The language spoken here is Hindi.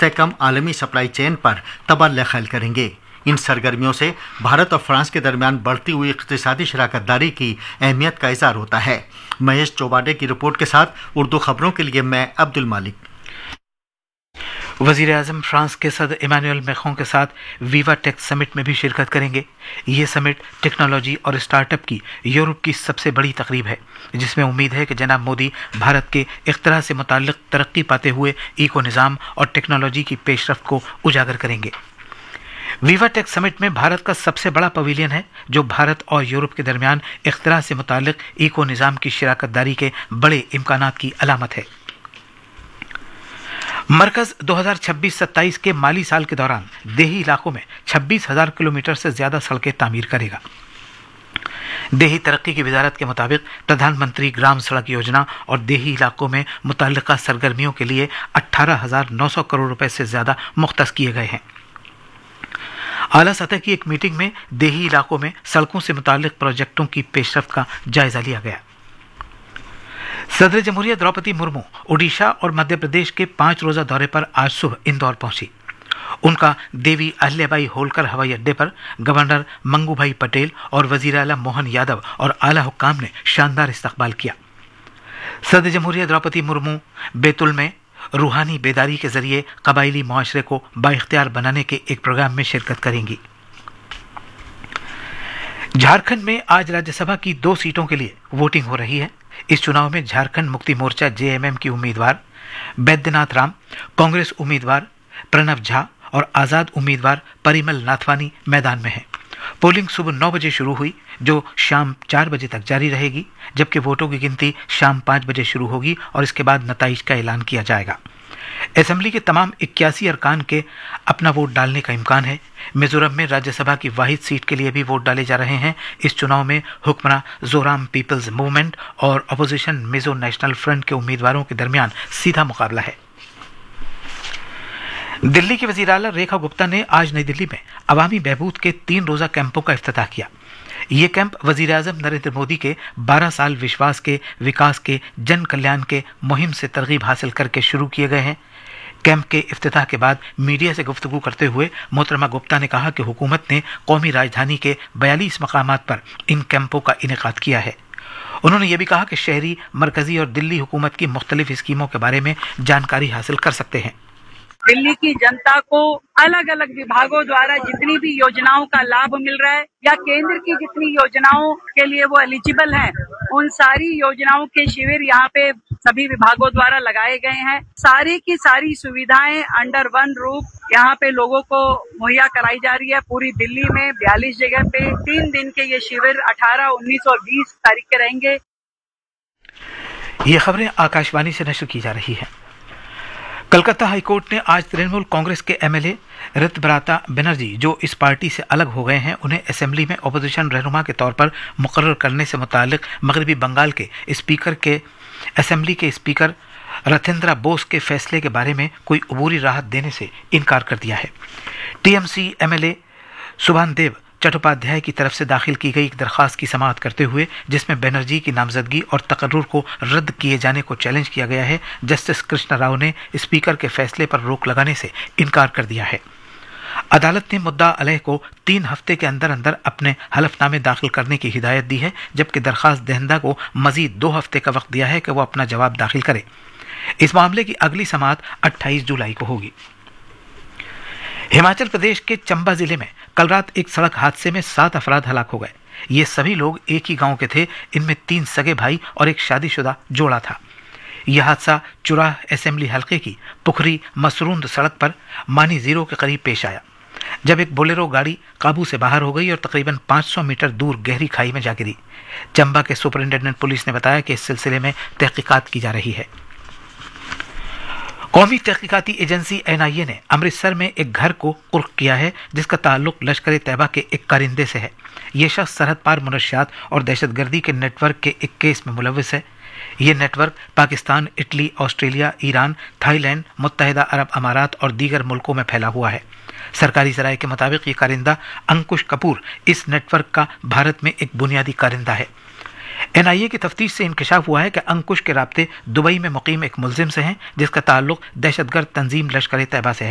मुस्तहकम आलमी सप्लाई चेन पर तबादला ख्याल करेंगे। इन सरगर्मियों से भारत और फ्रांस के दरमियान बढ़ती हुई इक़्तिसादी शराकतदारी की अहमियत का इज़हार होता है। महेश चौबाडे की रिपोर्ट के साथ उर्दू खबरों के लिए मैं अब्दुल मालिक। वज़ीर आज़म फ्रांस के सदर इमानुएल मैक्रों के साथ वीवा टेक समिट में भी शिरकत करेंगे। ये समिट टेक्नोलॉजी और स्टार्टअप की यूरोप की सबसे बड़ी तकरीब है, जिसमें उम्मीद है कि जनाब मोदी भारत के इख्तिरा से मुताल्लिक़ तरक्की पाते हुए इको निज़ाम और टेक्नोलॉजी की पेशरफ्त को उजागर करेंगे। वीवा टेक समिट में भारत का सबसे बड़ा पवेलियन है, जो भारत और यूरोप के दरमियान इख्तिरा से मुताल्लिक़ इको निज़ाम की शराकतदारी के बड़े इम्कानात की अलामत है। मरकज 2026-27 के माली साल के दौरान देही इलाकों में 26,000 किलोमीटर से ज्यादा सड़कें तामीर करेगा। देही तरक्की की वजारत के मुताबिक प्रधानमंत्री ग्राम सड़क योजना और देही इलाकों में मुतल्लिका सरगर्मियों के लिए 18,900 करोड़ रुपए से ज्यादा मुख्तस किए गए हैं। आला सतह की एक मीटिंग में देही इलाकों में सड़कों से मुताल्लिक प्रोजेक्टों की पेशरफ्त का जायजा लिया गया। सदर जमहूरिया द्रौपदी मुर्मू ओडिशा और मध्य प्रदेश के 5 रोजा दौरे पर आज सुबह इंदौर पहुंची। उनका देवी अहिल्याबाई होलकर हवाई अड्डे पर गवर्नर मंगू भाई पटेल और वजीर आला मोहन यादव और आला हुक्काम ने शानदार इस्तकबाल किया। सदर जमहूरिया द्रौपदी मुर्मू बैतुल में रूहानी बेदारी के जरिए कबायली मुआशरे को बाइख्तियार बनाने के एक प्रोग्राम में शिरकत करेंगी। झारखंड में आज राज्यसभा की 2 सीटों के लिए वोटिंग हो रही है। इस चुनाव में झारखंड मुक्ति मोर्चा जेएमएम की उम्मीदवार बैद्यनाथ राम, कांग्रेस उम्मीदवार प्रणव झा और आजाद उम्मीदवार परिमल नाथवानी मैदान में हैं। पोलिंग सुबह 9 बजे शुरू हुई, जो शाम 4 बजे तक जारी रहेगी, जबकि वोटों की गिनती शाम 5 बजे शुरू होगी और इसके बाद नताइज का ऐलान किया जाएगा। असेंबली के तमाम 81 अरकान के अपना वोट डालने का इम्कान है। मिजोरम में राज्यसभा की वाहिद सीट के लिए भी वोट डाले जा रहे हैं। इस चुनाव में हुक्मरां जोराम पीपल्स मूवमेंट और अपोजिशन मिजो नेशनल फ्रंट के उम्मीदवारों के दरमियान सीधा मुकाबला है। दिल्ली की वज़ीर आला रेखा गुप्ता ने आज नई दिल्ली में अवामी बहबूद के 3 रोजा कैंपों का इफ्तिताह किया। ये कैंप वज़ीर आज़म नरेंद्र मोदी के 12 साल विश्वास के, विकास के, जन कल्याण के मुहिम से तरगीब हासिल करके शुरू किए गए हैं। कैंप के इफ्तिताह के बाद मीडिया से गुफ्तगू करते हुए मोहतरमा गुप्ता ने कहा कि हुकूमत ने कौमी राजधानी के 42 मकामात पर इन कैंपों का इनेकाद किया है। उन्होंने ये भी कहा कि शहरी, मरकजी और दिल्ली हुकूमत की मुख्तलिफ स्कीमों के बारे में जानकारी हासिल कर सकते हैं। दिल्ली की जनता को अलग अलग विभागों द्वारा जितनी भी योजनाओं का लाभ मिल रहा है या केंद्र की जितनी योजनाओं के लिए वो एलिजिबल हैं, उन सारी योजनाओं के शिविर यहाँ पे सभी विभागों द्वारा लगाए गए हैं। सारी की सारी सुविधाएं अंडर वन रूफ यहाँ पे लोगों को मुहैया कराई जा रही है। पूरी दिल्ली में 42 जगह पे 3 दिन के ये शिविर 18, 19 और 20 तारीख के रहेंगे। ये खबरें आकाशवाणी से नशर की जा रही है। कलकत्ता हाईकोर्ट ने आज तृणमूल कांग्रेस के एमएलए ऋतब्राता बनर्जी, जो इस पार्टी से अलग हो गए हैं, उन्हें असेंबली में अपोजिशन रहनुमा के तौर पर मुकर्रर करने से मुताल्लिक मगरबी बंगाल के स्पीकर के असेंबली के स्पीकर रथेंद्रा बोस के फैसले के बारे में कोई अबूरी राहत देने से इनकार कर दिया है। टीएमसी एमएलए सुभानदेव चट्टोपाध्याय की तरफ से दाखिल की गई एक दरख्वास्त की समाअत करते हुए, जिसमें बनर्जी की नामजदगी और तकर्रुर को रद्द किए जाने को चैलेंज किया गया है, जस्टिस कृष्णा राव ने स्पीकर के फैसले पर रोक लगाने से इनकार कर दिया है। अदालत ने मुद्दा अलैह को 3 हफ्ते के अंदर अंदर अपने हलफनामे दाखिल करने की हिदायत दी है, जबकि दरख्वास्त दहिंदा को मजीद 2 हफ्ते का वक्त दिया है कि वो अपना जवाब दाखिल करे। इस मामले की अगली समाअत 28 जुलाई को होगी। हिमाचल प्रदेश के चंबा जिले में कल रात एक सड़क हादसे में 7 अफराद हलाक हो गए। ये सभी लोग एक ही गांव के थे। इनमें 3 सगे भाई और एक शादीशुदा जोड़ा था। यह हादसा चुराह असेंबली हलके की पुखरी मसरूंद सड़क पर मानी जीरो के करीब पेश आया, जब एक बोलेरो गाड़ी काबू से बाहर हो गई और तकरीबन 500 मीटर दूर गहरी खाई में जा गिरी। चंबा के सुपरिंटेंडेंट पुलिस ने बताया कि इस सिलसिले में तहकीकात की जा रही है। कौमी तहकीकाती एजेंसी एनआईए ने अमृतसर में एक घर को कुर्क किया है, जिसका ताल्लुक लश्कर तैयबा के एक कारिंदे से है। यह शख्स सरहद पार मुनशियात और दहशतगर्दी के नेटवर्क के एक केस में मुलविस है। यह network Pakistan, Italy, Australia, Iran, Thailand, मुत्तहिदा अरब अमारात और दीगर मुल्कों में फैला हुआ है। सरकारी ज़राए के मुताबिक ये कारिंदा अंकुश कपूर इस नेटवर्क का भारत में एक बुनियादी कारिंदा है। एनआईए की तफ्तीश से इंकशाफ हुआ है कि अंकुश के राब्ते दुबई में मुकीम एक मुलजिम से हैं, जिसका ताल्लुक दहशतगर्द तंजीम लश्कर तैयबा से है।